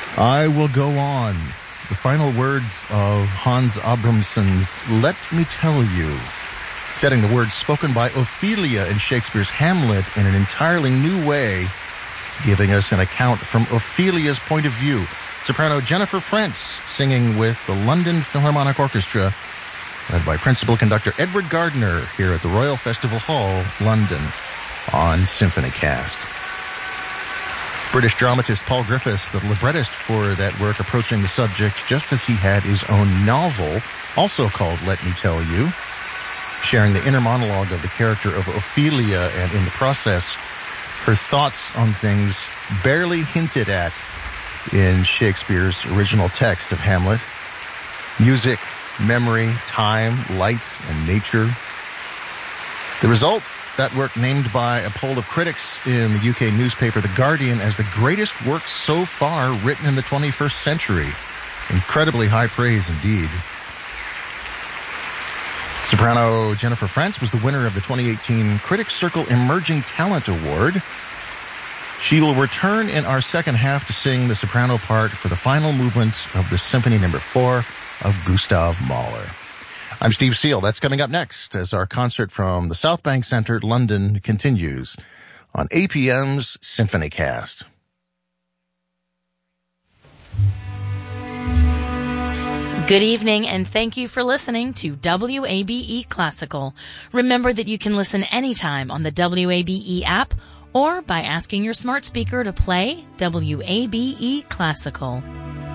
I Will Go On. The final words of Hans Abramson's Let Me Tell You, setting the words spoken by Ophelia in Shakespeare's Hamlet in an entirely new way, giving us an account from Ophelia's point of view. Soprano Jennifer Frentz singing with the London Philharmonic Orchestra, led by principal conductor Edward Gardner here at the Royal Festival Hall, London, on SymphonyCast. British dramatist Paul Griffiths, the librettist for that work, approaching the subject just as he had his own novel, also called Let Me Tell You, sharing the inner monologue of the character of Ophelia and, in the process, her thoughts on things barely hinted at in Shakespeare's original text of Hamlet. Music, memory, time, light, and nature. The result, that work named by a poll of critics in the UK newspaper The Guardian as the greatest work so far written in the 21st century. Incredibly high praise indeed. Soprano Jennifer Frentz was the winner of the 2018 Critics Circle Emerging Talent Award. She will return in our second half to sing the soprano part for the final movement of the Symphony No. 4 of Gustav Mahler. I'm Steve Seal. That's coming up next as our concert from the South Bank Centre, London, continues on APM's SymphonyCast. Good evening, and thank you for listening to WABE Classical. Remember that you can listen anytime on the WABE app or by asking your smart speaker to play WABE Classical.